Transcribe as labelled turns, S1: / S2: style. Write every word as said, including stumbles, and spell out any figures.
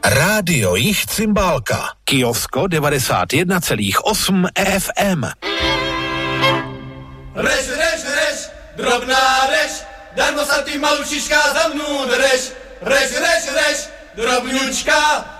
S1: Rádio Jih Cymbálka. Kyjovsko devadesát jedna celá osm F M.
S2: Rež, rež, rež, drobná rež, darmo sa ty malušiška za mnou dreš. Rež, rež, rež, drobňučka,